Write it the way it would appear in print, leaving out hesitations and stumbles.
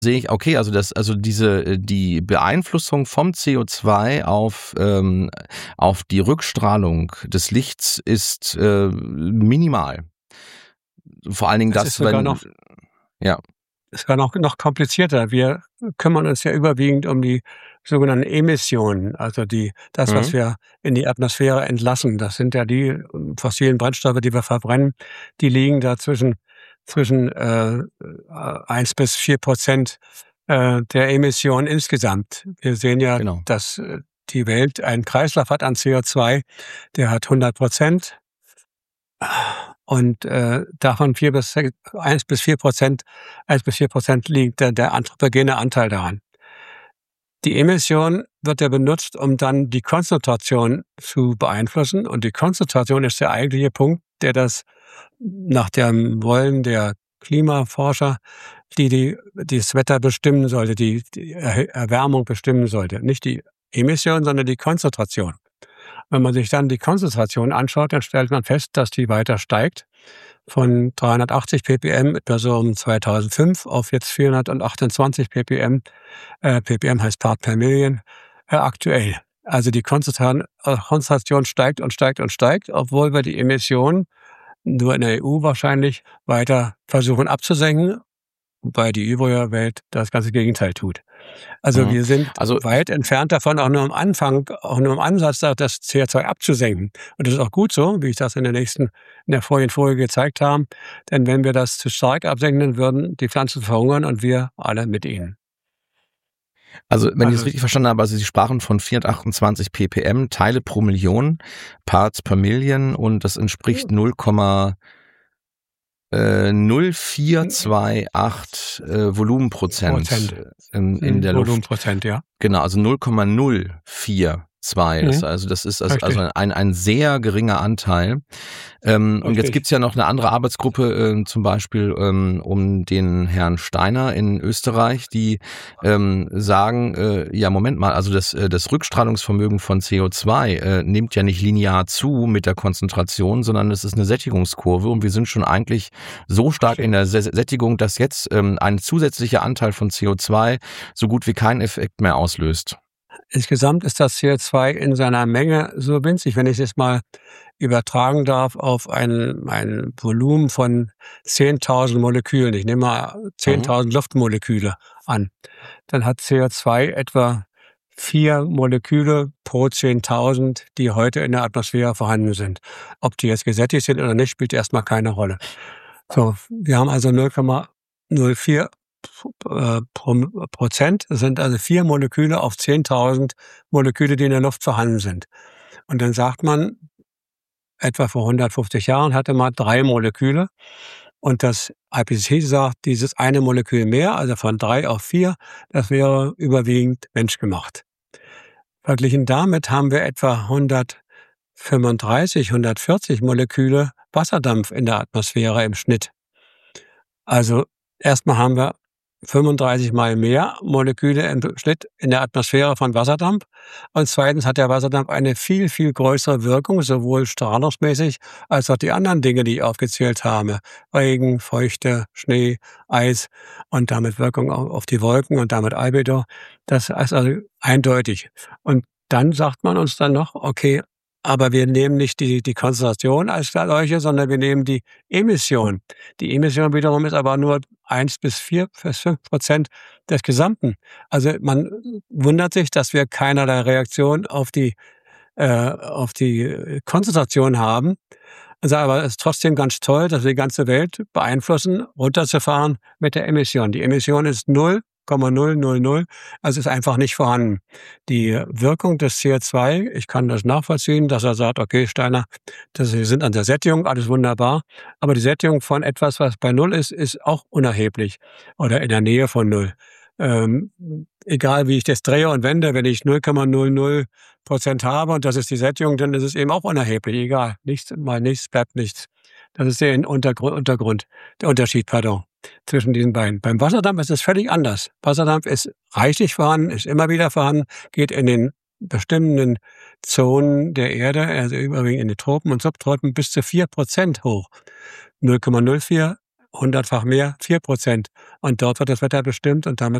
sehe ich, okay, also die Beeinflussung vom CO2 auf die Rückstrahlung des Lichts ist minimal. Vor allen Dingen Es ist sogar ja. noch komplizierter. Wir kümmern uns ja überwiegend um die sogenannten Emissionen, also das, was Mhm. wir in die Atmosphäre entlassen. Das sind ja die fossilen Brennstoffe, die wir verbrennen. Die liegen da zwischen 1 bis 4% der Emissionen insgesamt. Wir sehen ja, Genau. dass die Welt einen Kreislauf hat an CO2, der hat 100%. Und davon 1 bis 4% liegt der anthropogene Anteil daran. Die Emission wird ja benutzt, um dann die Konzentration zu beeinflussen. Und die Konzentration ist der eigentliche Punkt, der das nach dem Wollen der Klimaforscher, die das Wetter bestimmen sollte, die Erwärmung bestimmen sollte. Nicht die Emission, sondern die Konzentration. Wenn man sich dann die Konzentration anschaut, dann stellt man fest, dass die weiter steigt. Von 380 ppm etwa so um 2005 auf jetzt 428 ppm. ppm heißt Part per Million aktuell. Also die Konzentration steigt und steigt und steigt, obwohl wir die Emissionen nur in der EU wahrscheinlich weiter versuchen abzusenken, wobei die übrige Welt das ganze Gegenteil tut. Also Mhm. wir sind Also weit entfernt davon, auch nur im Ansatz, das CO2 abzusenken. Und das ist auch gut so, wie ich das in der vorigen Folie gezeigt habe. Denn wenn wir das zu stark absenken, dann würden die Pflanzen verhungern und wir alle mit ihnen. wenn ich es Also richtig verstanden habe, also Sie sprachen von 428 ppm, Teile pro Million, Parts per Million, und das entspricht 0,0428 Volumenprozent Prozent, in der Luft. Volumenprozent, ja. Genau, also 0,042. Das ist Richtig. ein sehr geringer Anteil. Und jetzt Richtig. gibt's ja noch eine andere Arbeitsgruppe, zum Beispiel um den Herrn Steiner in Österreich, die sagen, ja, Moment mal, also das Rückstrahlungsvermögen von CO2 nimmt ja nicht linear zu mit der Konzentration, sondern es ist eine Sättigungskurve, und wir sind schon eigentlich so stark in der Sättigung, dass jetzt ein zusätzlicher Anteil von CO2 so gut wie keinen Effekt mehr auslöst. Insgesamt ist das CO2 in seiner Menge so winzig, wenn ich es mal übertragen darf auf ein Volumen von 10.000 Molekülen. Ich nehme mal Mhm. 10.000 Luftmoleküle an. Dann hat CO2 etwa 4 Moleküle pro 10.000, die heute in der Atmosphäre vorhanden sind. Ob die jetzt gesättigt sind oder nicht, spielt erstmal keine Rolle. So, wir haben also 0,04 Prozent. Das sind also 4 Moleküle auf 10.000 Moleküle, die in der Luft vorhanden sind. Und dann sagt man, etwa vor 150 Jahren hatte man 3 Moleküle. Und das IPCC sagt, dieses eine Molekül mehr, also von 3 auf 4, das wäre überwiegend menschgemacht. Verglichen damit haben wir etwa 135, 140 Moleküle Wasserdampf in der Atmosphäre im Schnitt. Also erstmal haben wir 35 mal mehr Moleküle im Schnitt in der Atmosphäre von Wasserdampf. Und zweitens hat der Wasserdampf eine viel, viel größere Wirkung, sowohl strahlungsmäßig als auch die anderen Dinge, die ich aufgezählt habe. Regen, Feuchte, Schnee, Eis und damit Wirkung auf die Wolken und damit Albedo. Das ist also eindeutig. Und dann sagt man uns dann noch, okay, aber wir nehmen nicht die Konzentration als solche, sondern wir nehmen die Emission. Die Emission wiederum ist aber nur 1 bis 5% des Gesamten. Also man wundert sich, dass wir keinerlei Reaktion auf die Konzentration haben. Also aber es ist trotzdem ganz toll, dass wir die ganze Welt beeinflussen, runterzufahren mit der Emission. Die Emission ist 0,000, also ist einfach nicht vorhanden. Die Wirkung des CO2, ich kann das nachvollziehen, dass er sagt, okay, Steiner, wir sind an der Sättigung, alles wunderbar, aber die Sättigung von etwas, was bei Null ist auch unerheblich oder in der Nähe von Null. Egal wie ich das drehe und wende, wenn ich 0,00% habe und das ist die Sättigung, dann ist es eben auch unerheblich, egal. Nichts mal nichts, bleibt nichts. Das ist der Unterschied, zwischen diesen beiden. Beim Wasserdampf ist es völlig anders. Wasserdampf ist reichlich vorhanden, ist immer wieder vorhanden, geht in den bestimmten Zonen der Erde, also überwiegend in den Tropen und Subtropen, bis zu 4% hoch. 0,04 hundertfach mehr, 4%. Und dort wird das Wetter bestimmt und damit